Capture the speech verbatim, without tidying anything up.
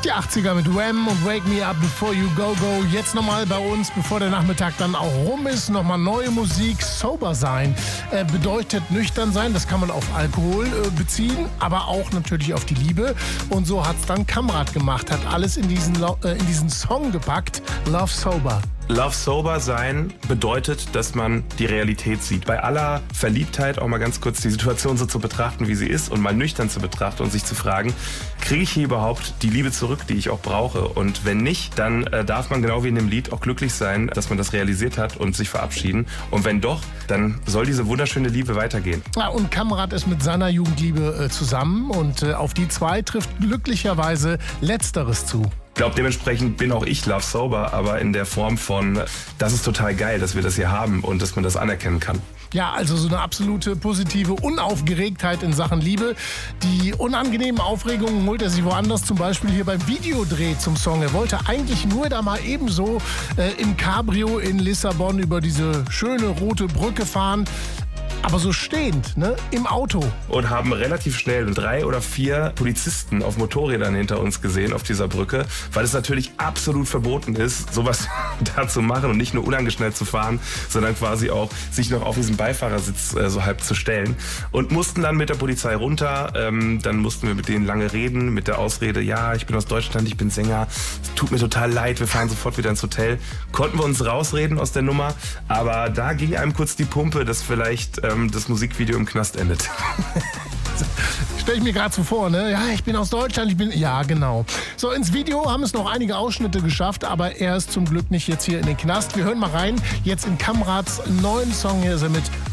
Die achtziger mit Wham und Wake Me Up Before You Go Go. Jetzt nochmal bei uns, bevor der Nachmittag dann auch rum ist, nochmal neue Musik. Sober sein äh, bedeutet nüchtern sein. Das kann man auf Alkohol äh, beziehen, aber auch natürlich auf die Liebe. Und so hat es dann Kamrat gemacht, hat alles in diesen, äh, in diesen Song gepackt. Love Sober. Love Sober sein bedeutet, dass man die Realität sieht. Bei aller Verliebtheit auch mal ganz kurz die Situation so zu betrachten, wie sie ist und mal nüchtern zu betrachten und sich zu fragen, kriege ich hier überhaupt die Liebe zurück, die ich auch brauche? Und wenn nicht, dann äh, darf man genau wie in dem Lied auch glücklich sein, dass man das realisiert hat und sich verabschieden. Und wenn doch, dann soll diese wunderschöne Liebe weitergehen. Ja, und Kamrat ist mit seiner Jugendliebe äh, zusammen und äh, auf die zwei trifft glücklicherweise Letzteres zu. Ich glaube, dementsprechend bin auch ich Love Sober, aber in der Form von, das ist total geil, dass wir das hier haben und dass man das anerkennen kann. Ja, also so eine absolute positive Unaufgeregtheit in Sachen Liebe. Die unangenehmen Aufregungen holt er sich woanders, zum Beispiel hier beim Videodreh zum Song. Er wollte eigentlich nur da mal ebenso äh, im Cabrio in Lissabon über diese schöne rote Brücke fahren. Aber so stehend, ne, im Auto. Und haben relativ schnell drei oder vier Polizisten auf Motorrädern hinter uns gesehen auf dieser Brücke, weil es natürlich absolut verboten ist, sowas da zu machen und nicht nur unangeschnallt zu fahren, sondern quasi auch sich noch auf diesen Beifahrersitz äh, so halb zu stellen. Und mussten dann mit der Polizei runter, ähm, dann mussten wir mit denen lange reden, mit der Ausrede, ja, ich bin aus Deutschland, ich bin Sänger, es tut mir total leid, wir fahren sofort wieder ins Hotel. Konnten wir uns rausreden aus der Nummer, aber da ging einem kurz die Pumpe, dass vielleicht ähm, das Musikvideo im Knast endet. Stell ich mir gerade so vor, ne? Ja, ich bin aus Deutschland, ich bin... Ja, genau. So, ins Video haben es noch einige Ausschnitte geschafft, aber er ist zum Glück nicht jetzt hier in den Knast. Wir hören mal rein. Jetzt in Kamrats neuen Song. Hier ist er mit